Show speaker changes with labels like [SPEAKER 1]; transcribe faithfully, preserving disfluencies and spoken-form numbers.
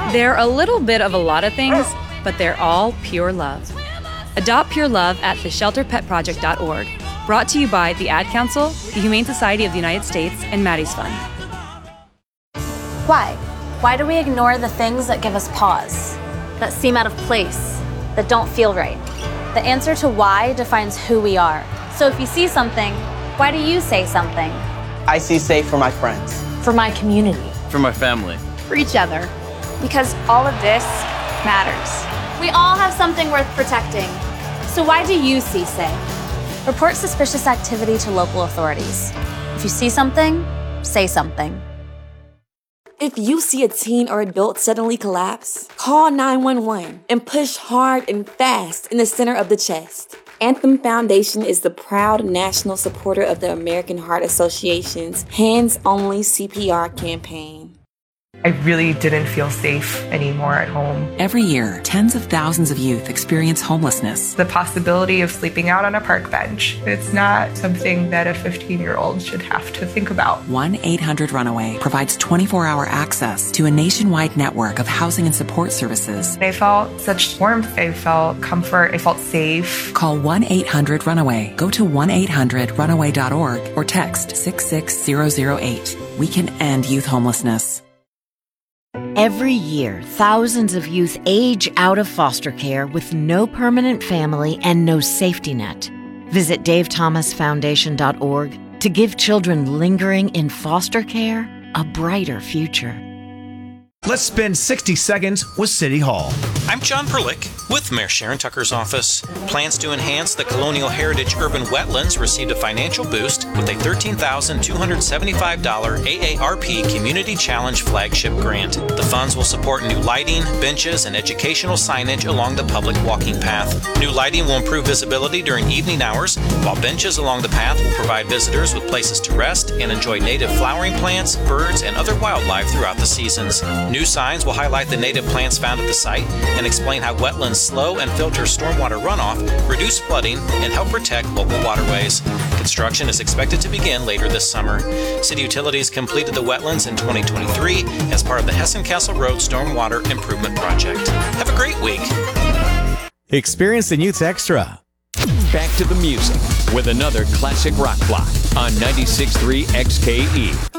[SPEAKER 1] They're a little bit of a lot of things, but they're all pure love. Adopt pure love at the shelter pet project dot org. Brought to you by the Ad Council, the Humane Society of the United States, and Maddie's Fund.
[SPEAKER 2] Why? Why do we ignore the things that give us pause, that seem out of place, that don't feel right? The answer to why defines who we are. So if you see something, why do you say something?
[SPEAKER 3] I see safe for my friends.
[SPEAKER 2] For my community.
[SPEAKER 4] For my family.
[SPEAKER 2] For each other. Because all of this matters. We all have something worth protecting. So why do you see safe? Report suspicious activity to local authorities. If you see something, say something.
[SPEAKER 5] If you see a teen or adult suddenly collapse, call nine one one and push hard and fast in the center of the chest. Anthem Foundation is the proud national supporter of the American Heart Association's Hands Only C P R campaign.
[SPEAKER 6] I really didn't feel safe anymore at home.
[SPEAKER 7] Every year, tens of thousands of youth experience homelessness.
[SPEAKER 6] The possibility of sleeping out on a park bench, it's not something that a fifteen-year-old should have to think about.
[SPEAKER 7] one eight hundred runaway provides twenty-four hour access to a nationwide network of housing and support services.
[SPEAKER 6] I felt such warmth. I felt comfort. I felt safe.
[SPEAKER 7] Call one eight hundred runaway. Go to one eight hundred runaway dot org or text six six zero zero eight. We can end youth homelessness.
[SPEAKER 8] Every year, thousands of youth age out of foster care with no permanent family and no safety net. Visit dave thomas foundation dot org to give children lingering in foster care a brighter future.
[SPEAKER 9] Let's spend sixty seconds with City Hall.
[SPEAKER 10] I'm John Perlick with Mayor Sharon Tucker's office. Plans to enhance the Colonial Heritage Urban Wetlands received a financial boost with a thirteen thousand two hundred seventy-five dollars A A R P Community Challenge Flagship Grant. The funds will support new lighting, benches, and educational signage along the public walking path. New lighting will improve visibility during evening hours, while benches along the path will provide visitors with places to rest and enjoy native flowering plants, birds, and other wildlife throughout the seasons. New signs will highlight the native plants found at the site and explain how wetlands slow and filter stormwater runoff, reduce flooding, and help protect local waterways. Construction is expected to begin later this summer. City Utilities completed the wetlands in twenty twenty-three as part of the Hessen Castle Road Stormwater Improvement Project. Have a great week.
[SPEAKER 11] Experience the Youth Extra.
[SPEAKER 12] Back to the music with another classic rock block on ninety-six point three X K E.